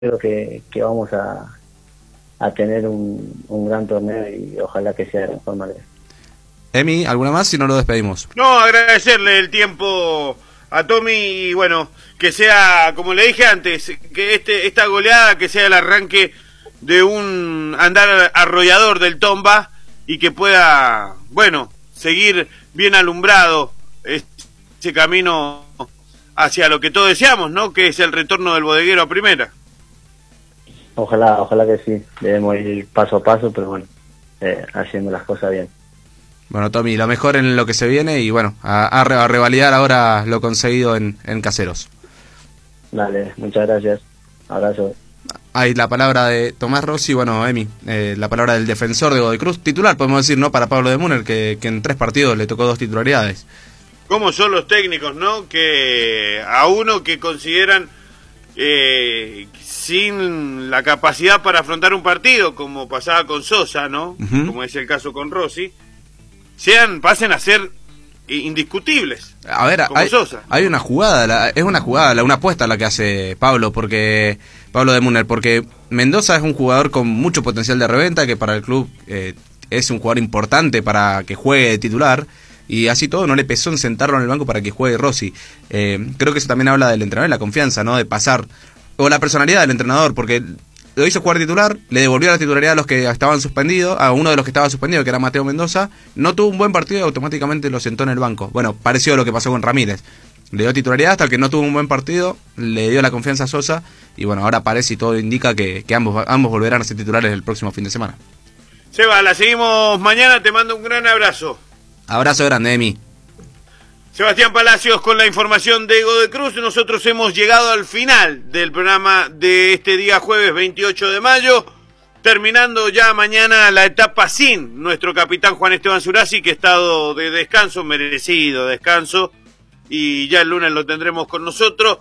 creo que vamos a tener un gran torneo y ojalá que sea de la mejor manera. Emi, ¿alguna más? Si no, lo despedimos. No, agradecerle el tiempo a Tommy y bueno, que sea, como le dije antes, que esta goleada que sea el arranque de un andar arrollador del Tomba y que pueda, bueno, seguir bien alumbrado ese camino hacia lo que todos deseamos, ¿no? Que es el retorno del bodeguero a primera. Ojalá que sí, debemos ir paso a paso, pero bueno, haciendo las cosas bien. Bueno, Tommy, lo mejor en lo que se viene y bueno, a revalidar ahora lo conseguido en Caseros. Dale, muchas gracias. Abrazo. Hay la palabra de Tomás Rossi, bueno, Emi, la palabra del defensor de Godoy Cruz, titular, podemos decir, ¿no? Para Pablo de Múner, que en 3 partidos le tocó 2 titularidades. ¿Cómo son los técnicos, no? Que a uno que consideran sin la capacidad para afrontar un partido, como pasaba con Sosa, ¿no? Uh-huh. Como es el caso con Rossi, pasen a ser indiscutibles. A ver, hay una jugada, una apuesta la que hace Pablo de Múner, porque Mendoza es un jugador con mucho potencial de reventa, que para el club es un jugador importante para que juegue de titular, y así todo no le pesó en sentarlo en el banco para que juegue Rossi. Creo que eso también habla del entrenador, la confianza, ¿no? De pasar, o la personalidad del entrenador, porque lo hizo jugar titular, le devolvió la titularidad a los que estaban suspendidos, a uno de los que estaba suspendido, que era Mateo Mendoza, no tuvo un buen partido y automáticamente lo sentó en el banco. Bueno, pareció a lo que pasó con Ramírez. Le dio titularidad hasta que no tuvo un buen partido, le dio la confianza a Sosa, y bueno, ahora parece y todo indica que ambos volverán a ser titulares el próximo fin de semana. Seba, la seguimos mañana, te mando un gran abrazo. Abrazo grande, Emi. Sebastián Palacios con la información de Godoy Cruz. Nosotros hemos llegado al final del programa de este día jueves 28 de mayo, terminando ya mañana la etapa sin nuestro capitán Juan Esteban Zurasi, que ha estado de descanso, merecido descanso, y ya el lunes lo tendremos con nosotros,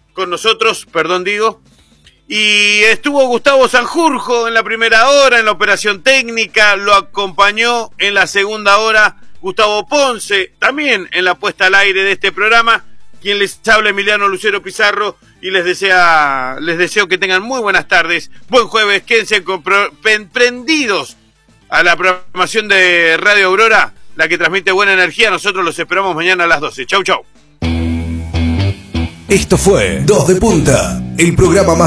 y estuvo Gustavo Sanjurjo en la primera hora, en la operación técnica, lo acompañó en la segunda hora Gustavo Ponce, también en la puesta al aire de este programa, quien les habla Emiliano Lucero Pizarro, y les deseo que tengan muy buenas tardes, buen jueves, quédense prendidos a la programación de Radio Aurora, la que transmite buena energía. Nosotros los esperamos mañana a las 12. Chau. Esto fue Dos de Punta, el programa más